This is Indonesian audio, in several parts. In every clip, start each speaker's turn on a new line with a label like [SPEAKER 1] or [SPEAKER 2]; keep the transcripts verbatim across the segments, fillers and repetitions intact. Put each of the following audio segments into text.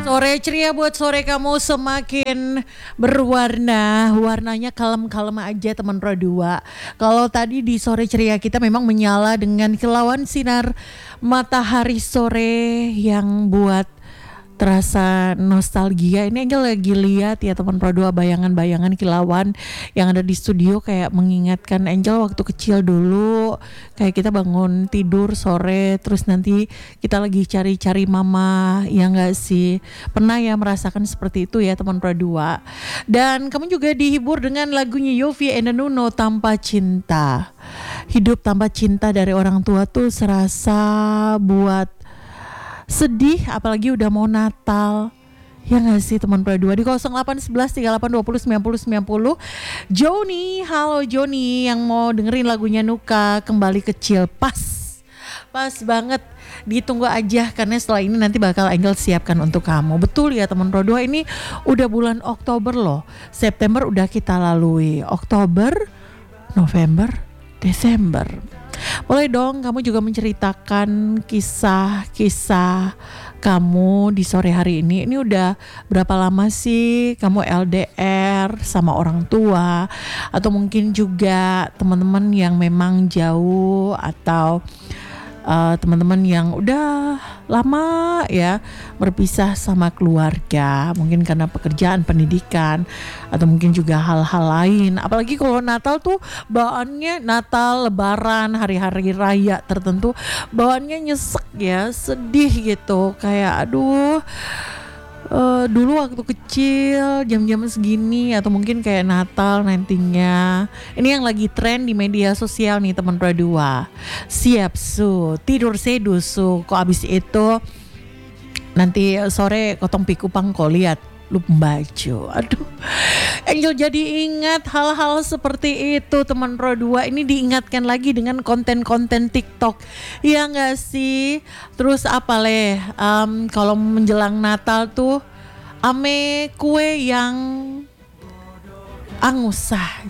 [SPEAKER 1] Sore ceria buat sore kamu semakin berwarna. Warnanya kalem-kalem aja teman Pro dua. Kalau tadi di sore ceria kita memang menyala dengan kilauan sinar matahari sore yang buat terasa nostalgia. Ini Angel lagi lihat ya teman Pro dua, bayangan-bayangan kilauan yang ada di studio kayak mengingatkan Angel waktu kecil dulu. Kayak kita bangun tidur sore terus nanti kita lagi cari-cari mama, ya enggak sih? Pernah ya merasakan seperti itu ya teman Pro dua. Dan kamu juga dihibur dengan lagunya Yovie and Nuno, Tanpa Cinta. Hidup tanpa cinta dari orang tua tuh serasa buat sedih, apalagi udah mau Natal. Ya gak sih teman Pro dua? Di nol delapan satu satu tiga delapan dua nol sembilan nol sembilan nol. Joni, halo Joni yang mau dengerin lagunya Nuka, Kembali Kecil. Pas, pas banget. Ditunggu aja karena setelah ini nanti bakal Angel siapkan untuk kamu. Betul ya teman Pro dua, ini udah bulan Oktober loh. September udah kita lalui. Oktober, November, Desember. Boleh dong kamu juga menceritakan kisah-kisah kamu di sore hari ini. Ini udah berapa lama sih kamu L D R sama orang tua, atau mungkin juga teman-teman yang memang jauh, atau uh, teman-teman yang udah lama ya berpisah sama keluarga, mungkin karena pekerjaan, pendidikan, atau mungkin juga hal-hal lain. Apalagi kalau Natal tuh bawaannya, Natal, Lebaran, hari-hari raya tertentu bawaannya nyesek ya, sedih gitu. Kayak aduh, Uh, dulu waktu kecil jam-jam segini, atau mungkin kayak Natal nantinya. Ini yang lagi tren di media sosial nih teman Pro dua. Siap su, tidur sedusu. Kok abis itu nanti sore kotong pikupang kok lihat lu baju. Aduh, Angel jadi ingat hal-hal seperti itu teman Pro dua. Ini diingatkan lagi dengan konten-konten TikTok, ya nggak sih? Terus apa leh? Um, kalau menjelang Natal tuh ame kue yang angusah.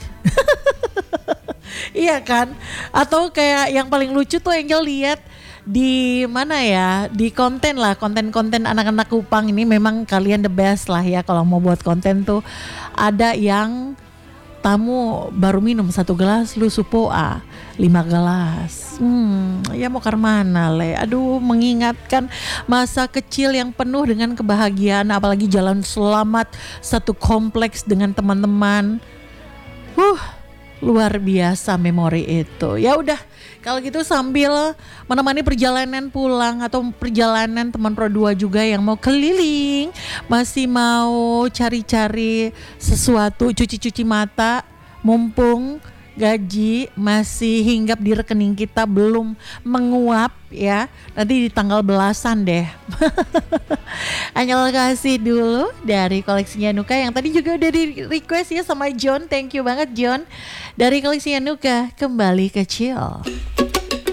[SPEAKER 1] Iya kan? Atau kayak yang paling lucu tuh Angel lihat di mana ya, di konten lah, konten-konten anak-anak Kupang ini memang kalian the best lah ya kalau mau buat konten tuh. Ada yang tamu baru minum satu gelas, lu supo a lima gelas. Hmm, ya mau karmana le. Aduh, mengingatkan masa kecil yang penuh dengan kebahagiaan, apalagi jalan selamat satu kompleks dengan teman-teman. Huh, luar biasa memori itu. Ya udah, kalau gitu sambil menemani perjalanan pulang atau perjalanan teman Pro dua juga yang mau keliling, masih mau cari-cari sesuatu, cuci-cuci mata, mumpung gaji masih hinggap di rekening kita, belum menguap ya. Nanti di tanggal belasan deh. Angel kasih dulu dari koleksinya Nuka yang tadi juga udah di request ya sama John. Thank you banget John. Dari koleksinya Nuka, Kembali Kecil.